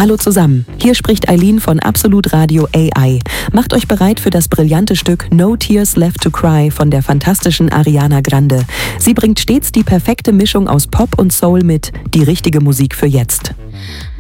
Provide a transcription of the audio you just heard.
Hallo zusammen, hier spricht Eileen von Absolut Radio AI. Macht euch bereit für das brillante Stück No Tears Left to Cry von der fantastischen Ariana Grande. Sie bringt stets die perfekte Mischung aus Pop und Soul mit, die richtige Musik für jetzt.